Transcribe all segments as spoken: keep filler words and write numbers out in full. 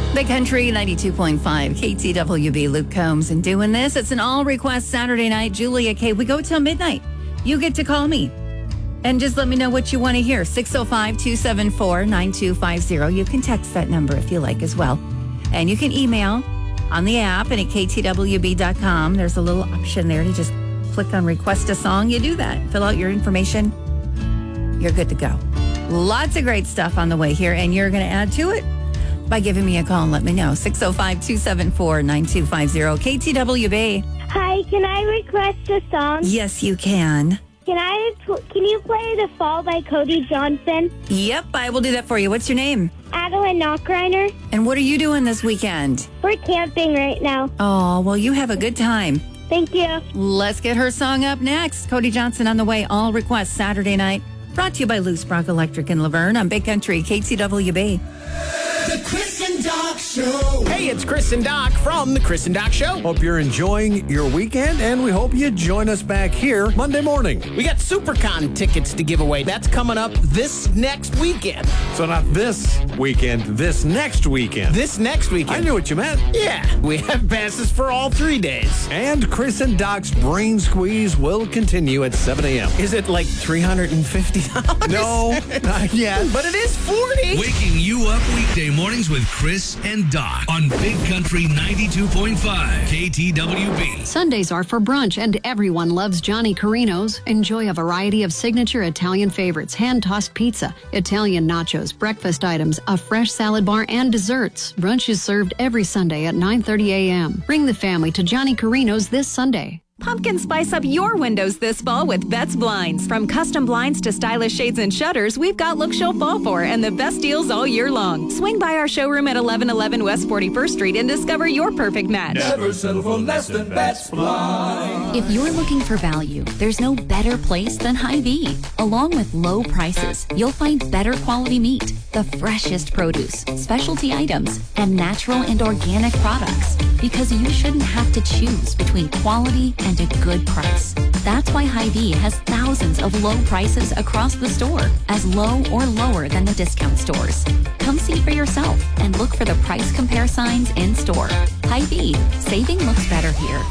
Big Country ninety-two point five, K T W B, Luke Combs, and doing this. It's an all-request Saturday night. Julia K. We go till midnight. You get to call me and just let me know what you want to hear. six oh five, two seven four, nine two five zero. You can text that number if you like as well. And you can email on the app and at K T W B dot com. There's a little option there to just click on request a song. You do that. Fill out your information. You're good to go. Lots of great stuff on the way here, and you're going to add to it by giving me a call and let me know. six oh five, two seven four, nine two five zero. K T W B. Hi, can I request a song? Yes, you can. Can I? Can you play The Fall by Cody Johnson? Yep, I will do that for you. What's your name? Adeline Knockreiner. And what are you doing this weekend? We're camping right now. Oh, well, you have a good time. Thank you. Let's get her song up next. Cody Johnson on the way. All requests Saturday night. Brought to you by Loose Brock Electric in Laverne on Big Country, K T W B. The Chris and Doc Show. Hey, it's Chris and Doc from The Chris and Doc Show. Hope you're enjoying your weekend, and we hope you join us back here Monday morning. We got SuperCon tickets to give away. That's coming up this next weekend. So not this weekend, this next weekend. This next weekend. I knew what you meant. Yeah, we have passes for all three days. And Chris and Doc's Brain Squeeze will continue at seven a.m. Is it like three hundred fifty dollars? No, not yet. But it is forty dollars. Waking you up weekday mornings with Chris and Doc on Big Country ninety-two point five K T W B. Sundays are for brunch, and everyone loves Johnny Carino's. Enjoy a variety of signature Italian favorites, hand-tossed pizza, Italian nachos, breakfast items, a fresh salad bar, and desserts. Brunch is served every Sunday at nine thirty a.m. Bring the family to Johnny Carino's this Sunday. Pumpkin spice up your windows this fall with Betts Blinds. From custom blinds to stylish shades and shutters, we've got looks you'll fall for and the best deals all year long. Swing by our showroom at eleven eleven West forty-first Street and discover your perfect match. Never settle for less than Betts Blinds. If you're looking for value, there's no better place than Hy-Vee. Along with low prices, you'll find better quality meat, the freshest produce, specialty items, and natural and organic products. Because you shouldn't have to choose between quality and a good price. That's why Hy-Vee has thousands of low prices across the store, as low or lower than the discount stores. Come see for yourself and look for the price compare signs in store. Hy-Vee, saving looks better here.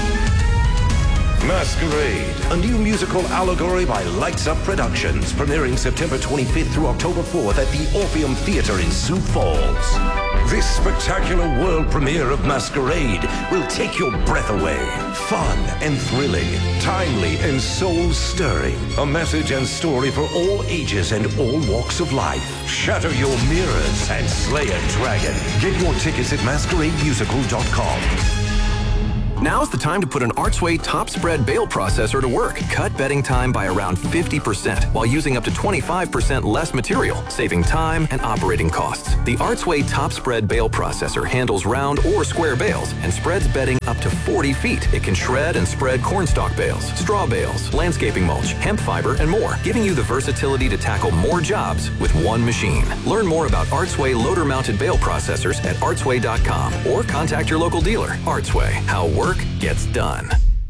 Masquerade, a new musical allegory by Lights Up Productions, premiering September twenty-fifth through October fourth at the Orpheum Theater in Sioux Falls. This spectacular world premiere of Masquerade will take your breath away. Fun and thrilling, timely and soul-stirring. A message and story for all ages and all walks of life. Shatter your mirrors and slay a dragon. Get your tickets at masquerade musical dot com. Now's the time to put an Archway top spread bale processor to work. Cut bedding time by around fifty percent while using up to twenty-five percent less material, saving time and operating costs. The Archway top spread bale processor handles round or square bales and spreads bedding up to forty feet. It can shred and spread cornstalk bales, straw bales, landscaping mulch, hemp fiber, and more, giving you the versatility to tackle more jobs with one machine. Learn more about Archway loader-mounted bale processors at archway dot com or contact your local dealer. Archway, how work gets done.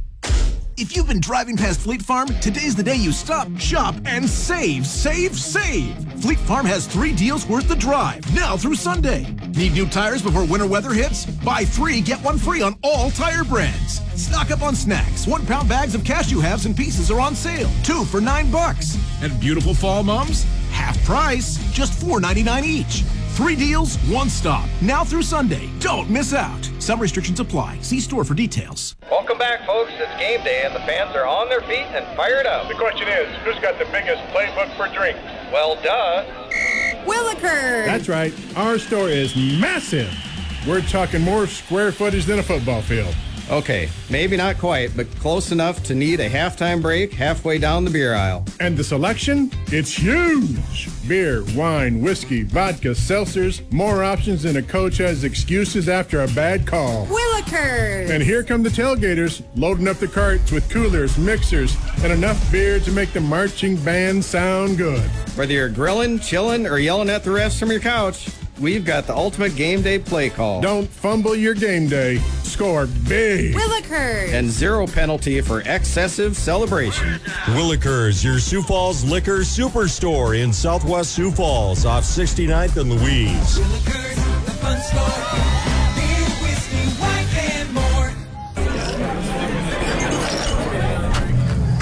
If you've been driving past Fleet Farm, today's the day you stop, shop, and save, save, save. Fleet Farm has three deals worth the drive, now through Sunday. Need new tires before winter weather hits? Buy three, get one free on all tire brands. Stock up on snacks. One pound bags of cashew halves and pieces are on sale. Two for nine bucks. And beautiful fall mums? Half price, just four ninety-nine each. Three deals, one stop. Now through Sunday. Don't miss out. Some restrictions apply. See store for details. Welcome back, folks. It's game day, and the fans are on their feet and fired up. The question is, who's got the biggest playbook for drinks? Well, duh. Willikers! That's right. Our store is massive. We're talking more square footage than a football field. Okay, maybe not quite, but close enough to need a halftime break halfway down the beer aisle. And the selection? It's huge! Beer, wine, whiskey, vodka, seltzers, more options than a coach has excuses after a bad call. Willikers! And here come the tailgaters, loading up the carts with coolers, mixers, and enough beer to make the marching band sound good. Whether you're grilling, chilling, or yelling at the refs from your couch, we've got the ultimate game day play call. Don't fumble your game day. Score big. Willikers. And zero penalty for excessive celebration. Willikers, your Sioux Falls Liquor Superstore in Southwest Sioux Falls off sixty-ninth and Louise. Willikers.